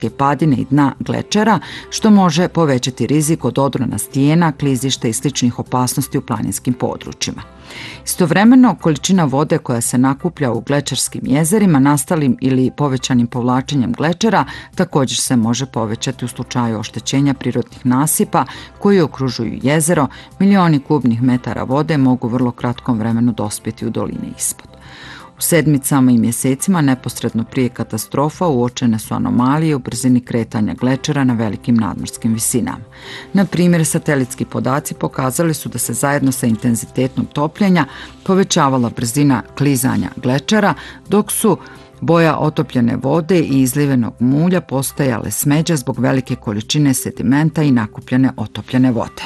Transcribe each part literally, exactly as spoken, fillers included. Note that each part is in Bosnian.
padine i dna glečera, što može povećati rizik od odrona stijena, klizišta i sličnih opasnosti u planinskim područjima. Istovremeno, količina vode koja se nakuplja u glečerskim jezerima nastalim ili povećanim povlačenjem glečera također se može povećati u slučaju oštećenja prirodnih nasipa koji okružuju jezero. Milioni kubnih metara vode mogu u vrlo kratkom vremenu dospjeti u doline ispod. U sedmicama i mjesecima neposredno prije katastrofa uočene su anomalije u brzini kretanja glečera na velikim nadmorskim visinama. Na primjer, satelitski podaci pokazali su da se zajedno sa intenzitetom topljenja povećavala brzina klizanja glečera, dok su boja otopljene vode i izlivenog mulja postajale smeđe zbog velike količine sedimenta i nakupljene otopljene vode.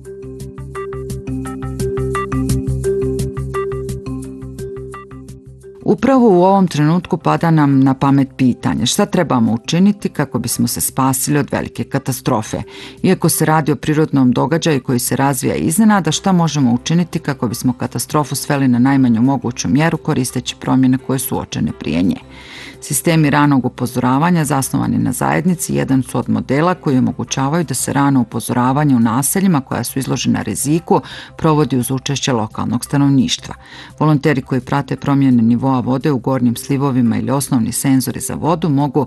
Upravo u ovom trenutku pada nam na pamet pitanje šta trebamo učiniti kako bismo se spasili od velike katastrofe. Iako se radi o prirodnom događaju koji se razvija iznenada, šta možemo učiniti kako bismo katastrofu sveli na najmanju moguću mjeru koristeći promjene koje su uočene prije nje. Sistemi ranog upozoravanja zasnovani na zajednici jedan su od modela koji omogućavaju da se rano upozoravanje u naseljima koja su izložena riziku provodi uz učešće lokalnog stanovništva. Volonteri koji prate promjene nivoa vode u gornjim slivovima ili osnovni senzori za vodu mogu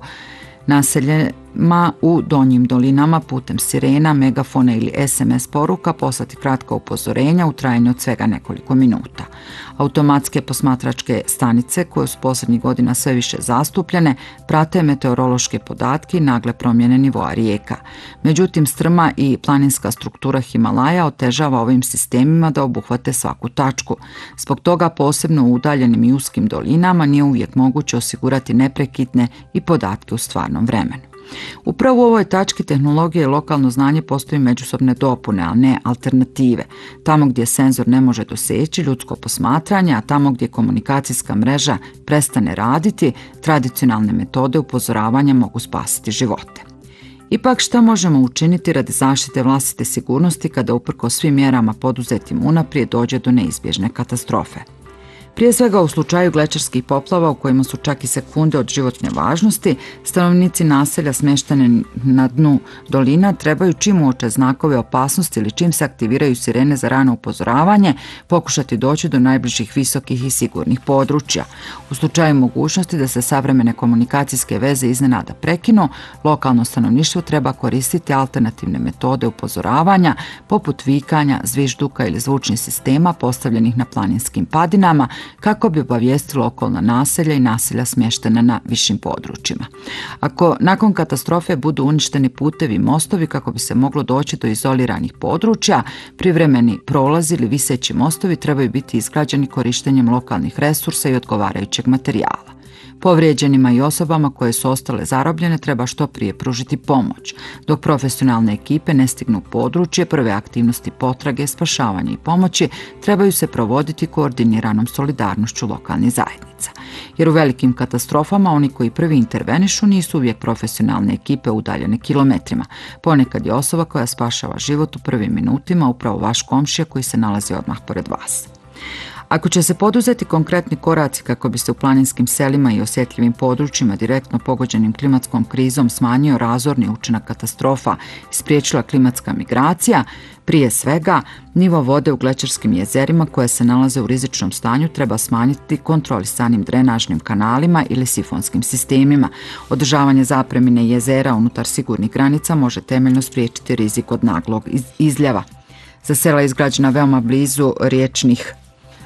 naseljima u donjim dolinama putem sirena, megafona ili es em es poruka poslati kratka upozorenja u trajanju od svega nekoliko minuta. Automatske posmatračke stanice, koje su posljednjih godina sve više zastupljene, prate meteorološke podatke i nagle promjene nivoa rijeka. Međutim, strma i planinska struktura Himalaja otežava ovim sistemima da obuhvate svaku tačku. Zbog toga, posebno u udaljenim i uskim dolinama, nije uvijek moguće osigurati neprekidne i podatke u stvarnom vremenu. Upravo u ovoj tački tehnologije i lokalno znanje postoji međusobne dopune, a ne alternative. Tamo gdje senzor ne može doseći ljudsko posmatranje, a tamo gdje komunikacijska mreža prestane raditi, tradicionalne metode upozoravanja mogu spasiti živote. Ipak, šta možemo učiniti radi zaštite vlastite sigurnosti kada uprkos svim mjerama poduzetim unaprijed dođe do neizbježne katastrofe? Prije svega u slučaju glečerskih poplava u kojima su čak i sekunde od životne važnosti, stanovnici naselja smještene na dnu dolina trebaju čim uoče znakove opasnosti ili čim se aktiviraju sirene za rano upozoravanje pokušati doći do najbližih visokih i sigurnih područja. U slučaju mogućnosti da se savremene komunikacijske veze iznenada prekinu, lokalno stanovništvo treba koristiti alternativne metode upozoravanja poput vikanja, zvižduka ili zvučnih sistema postavljenih na planinskim padinama kako bi obavijestilo okolna naselja i naselja smještena na višim područjima. Ako nakon katastrofe budu uništeni putevi i mostovi kako bi se moglo doći do izoliranih područja, privremeni prolazi ili viseći mostovi trebaju biti izgrađeni korištenjem lokalnih resursa i odgovarajućeg materijala. Povrijeđenima i osobama koje su ostale zarobljene treba što prije pružiti pomoć. Dok profesionalne ekipe ne stignu u područje, prve aktivnosti potrage, spašavanja i pomoći trebaju se provoditi koordiniranom solidarnošću lokalnih zajednica. Jer u velikim katastrofama oni koji prvi intervenišu nisu uvijek profesionalne ekipe udaljene kilometrima. Ponekad je osoba koja spašava život u prvim minutima upravo vaš komšija koji se nalazi odmah pored vas. Ako će se poduzeti konkretni koraci kako bi se u planinskim selima i osjetljivim područjima direktno pogođenim klimatskom krizom smanjio razorni učinak katastrofa i spriječila klimatska migracija, prije svega, nivo vode u glečerskim jezerima koje se nalaze u rizičnom stanju treba smanjiti kontrolisanim drenažnim kanalima ili sifonskim sistemima. Održavanje zapremine jezera unutar sigurnih granica može temeljno spriječiti rizik od naglog izljeva. Za sela izgrađena veoma blizu riječnih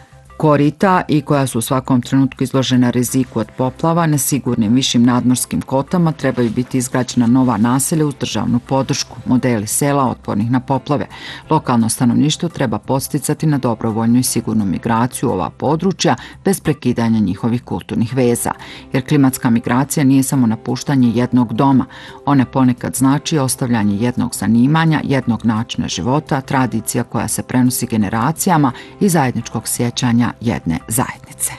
korita i koja su u svakom trenutku izložena riziku od poplava, na sigurnim višim nadmorskim kotama trebaju biti izgrađena nova naselja uz državnu podršku, modeli sela otpornih na poplave. Lokalno stanovništvo treba podsticati na dobrovoljnu i sigurnu migraciju u ova područja bez prekidanja njihovih kulturnih veza. Jer klimatska migracija nije samo napuštanje jednog doma, ona ponekad znači ostavljanje jednog zanimanja, jednog načina života, tradicija koja se prenosi generacijama i zajedničkog sjećanja jedne zajednice.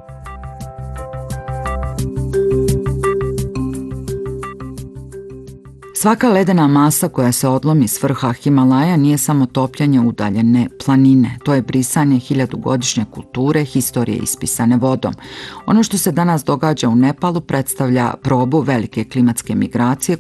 Svaka ledena masa koja se odlomi s vrha Himalaja nije samo topljenje udaljene planine, to je brisanje hiljadugodišnje kulture, historije ispisane vodom. Ono što se danas događa u Nepalu predstavlja probu velike klimatske migracije